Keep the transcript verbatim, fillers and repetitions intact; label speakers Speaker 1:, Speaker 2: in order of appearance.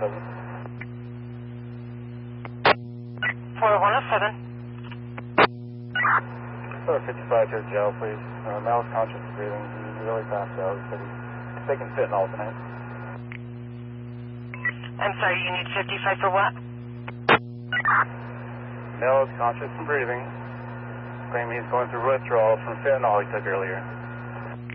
Speaker 1: seven.
Speaker 2: four one oh seven.
Speaker 1: Put a fifty-five to the jail, please. Uh, Mal is conscious and breathing. He's really passed out. He said he's taking fentanyl tonight.
Speaker 2: I'm sorry, you need fifty-five for what?
Speaker 1: Male is conscious and breathing. Claiming he's going through withdrawal from fentanyl he took earlier.